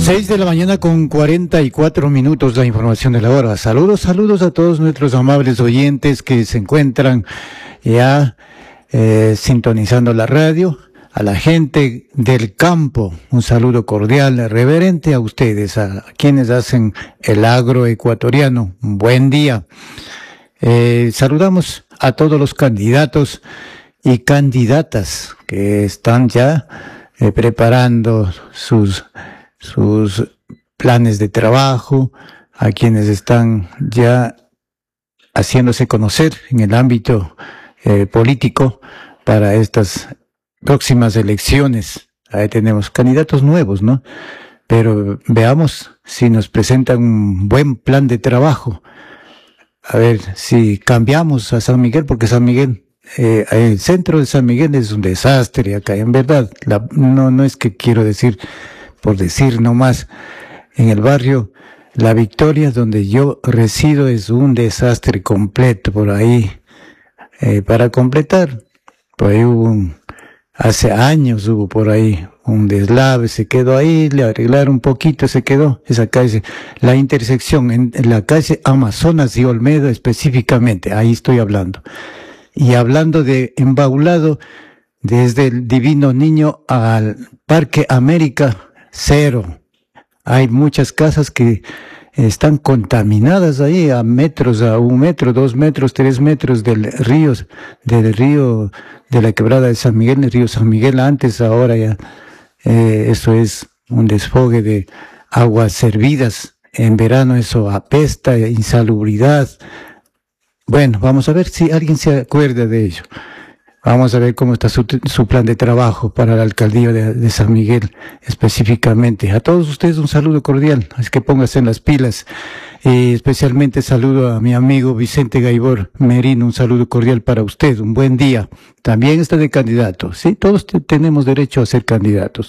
6 de la mañana con 44 minutos, la información de la hora. Saludos a todos nuestros amables oyentes que se encuentran ya sintonizando la radio. A la gente del campo, un saludo cordial, reverente a ustedes, a quienes hacen el agro ecuatoriano. Un buen día. Saludamos a todos los candidatos y candidatas que están ya preparando sus planes de trabajo, a quienes están ya haciéndose conocer en el ámbito político para estas próximas elecciones. Ahí tenemos candidatos nuevos, ¿no? Pero veamos si nos presentan un buen plan de trabajo. A ver si cambiamos a San Miguel, porque San Miguel, el centro de San Miguel es un desastre acá, en verdad. No es que quiero decir, por decir nomás, en el barrio La Victoria, donde yo resido, es un desastre completo por ahí. Para completar, por ahí hace años hubo por ahí un deslave, se quedó ahí, le arreglaron un poquito, se quedó esa calle, la intersección en la calle Amazonas y Olmedo específicamente, ahí estoy hablando. Y hablando de embaulado, desde el Divino Niño al Parque América, cero. Hay muchas casas que están contaminadas ahí a metros, a 1 metro, 2 metros, 3 metros del río de la quebrada de San Miguel, el río San Miguel antes, ahora ya, eso es un desfogue de aguas servidas. En verano eso apesta, insalubridad. Bueno, vamos a ver si alguien se acuerda de ello. Vamos a ver cómo está su plan de trabajo para la alcaldía de San Miguel específicamente. A todos ustedes un saludo cordial, es que pónganse en las pilas. Y especialmente saludo a mi amigo Vicente Gaibor Merino, un saludo cordial para usted, un buen día. También está de candidato, sí, todos tenemos derecho a ser candidatos.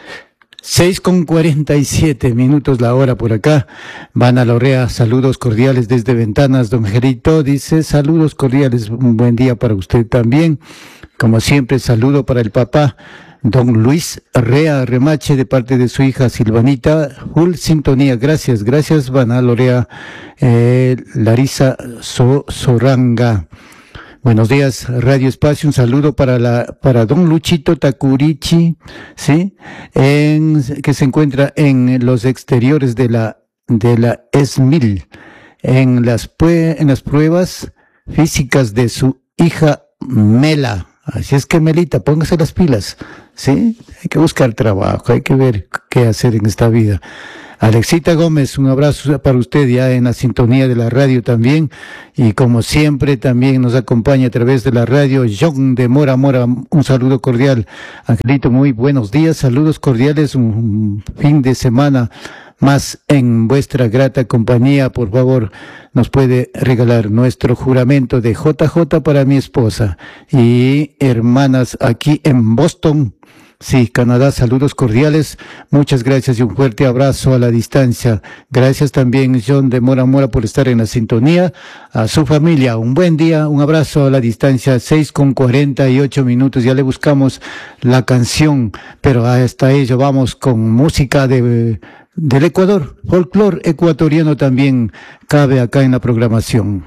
6:47 la hora por acá. Van a Lorea, saludos cordiales desde Ventanas. Don Gerito dice, saludos cordiales, un buen día para usted también. Como siempre, saludo para el papá, don Luis Rea Remache, de parte de su hija Silvanita. Full sintonía, gracias, Van a Lorea. Larisa Soranga. Buenos días, Radio Espacio, un saludo para don Luchito Takurichi, ¿sí? Que se encuentra en los exteriores de la ESMIL, en las pruebas físicas de su hija Mela. Así es que, Melita, póngase las pilas, ¿sí? Hay que buscar trabajo, hay que ver qué hacer en esta vida. Alexita Gómez, un abrazo para usted ya en la sintonía de la radio también, y como siempre también nos acompaña a través de la radio John de Mora, un saludo cordial. Angelito, muy buenos días, saludos cordiales, un fin de semana más en vuestra grata compañía. Por favor, nos puede regalar nuestro juramento de JJ para mi esposa y hermanas aquí en Boston. Sí, Canadá, saludos cordiales, muchas gracias y un fuerte abrazo a la distancia. Gracias también, John de Mora, por estar en la sintonía. A su familia, un buen día, un abrazo a la distancia. 6:48, ya le buscamos la canción, pero hasta ello vamos con música del Ecuador. Folclor ecuatoriano también cabe acá en la programación.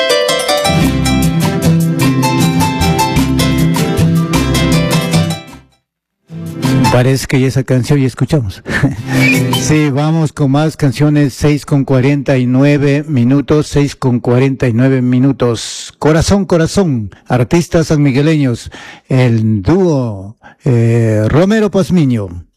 Parece que ya esa canción ya escuchamos. Sí, vamos con más canciones. 6:49. Corazón, artistas sanmigueleños, el dúo Romero Pazmiño.